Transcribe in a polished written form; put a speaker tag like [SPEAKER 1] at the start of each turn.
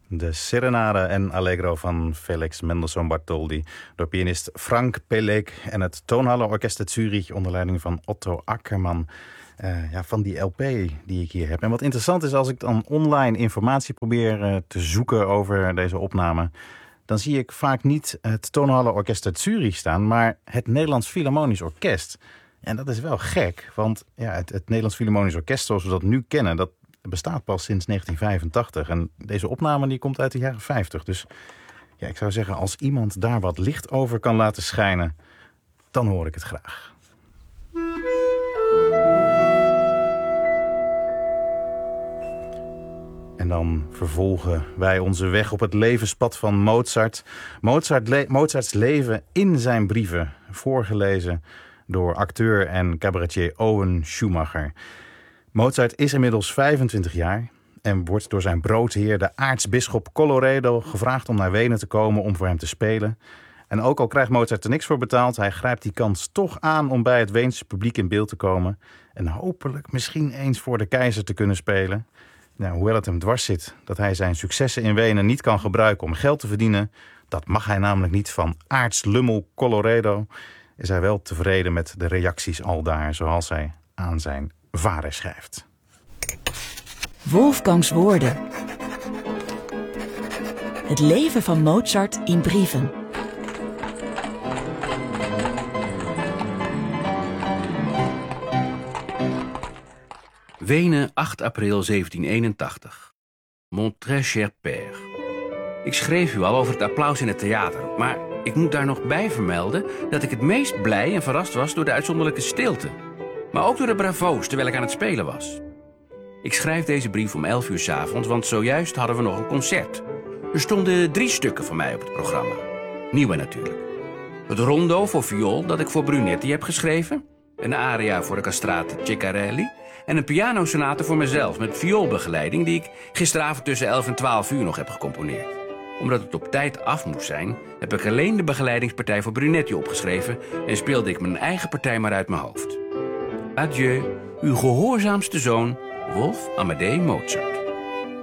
[SPEAKER 1] De Serenade en Allegro van Felix Mendelssohn Bartholdy door pianist Frank Pelek en het Tonhallenorkest uit Zurich onder leiding van Otto Ackermann. Van die LP die ik hier heb. En wat interessant is, als ik dan online informatie probeer te zoeken over deze opname, dan zie ik vaak niet het Tonhallenorkest uit Zurich staan, maar het Nederlands Philharmonisch Orkest. En dat is wel gek, want het Nederlands Philharmonisch Orkest zoals we dat nu kennen, dat bestaat pas sinds 1985. En deze opname die komt uit de jaren 50. Dus ik zou zeggen, als iemand daar wat licht over kan laten schijnen, dan hoor ik het graag. En dan vervolgen wij onze weg op het levenspad van Mozart. Mozarts leven in zijn brieven, voorgelezen door acteur en cabaretier Owen Schumacher. Mozart is inmiddels 25 jaar en wordt door zijn broodheer, de aartsbisschop Colloredo, gevraagd om naar Wenen te komen om voor hem te spelen. En ook al krijgt Mozart er niks voor betaald, hij grijpt die kans toch aan om bij het Weense publiek in beeld te komen en hopelijk misschien eens voor de keizer te kunnen spelen. Hoewel het hem dwars zit dat hij zijn successen in Wenen niet kan gebruiken om geld te verdienen, dat mag hij namelijk niet van aartslummel Colloredo, is hij wel tevreden met de reacties aldaar, zoals hij aan zijn vader schrijft.
[SPEAKER 2] Wolfgangs woorden. Het leven van Mozart in brieven.
[SPEAKER 3] Wenen, 8 april 1781. Mon très cher père. Ik schreef u al over het applaus in het theater, maar ik moet daar nog bij vermelden dat ik het meest blij en verrast was door de uitzonderlijke stilte. Maar ook door de bravo's terwijl ik aan het spelen was. Ik schrijf deze brief om 11 uur 's avonds, want zojuist hadden we nog een concert. Er stonden 3 stukken van mij op het programma. Nieuwe natuurlijk. Het rondo voor viool dat ik voor Brunetti heb geschreven. Een aria voor de castrate Ceccarelli. En een pianosonate voor mezelf met vioolbegeleiding die ik gisteravond tussen 11 en 12 uur nog heb gecomponeerd. Omdat het op tijd af moest zijn, heb ik alleen de begeleidingspartij voor Brunetti opgeschreven en speelde ik mijn eigen partij maar uit mijn hoofd. Adieu, uw gehoorzaamste zoon, Wolf Amadé Mozart.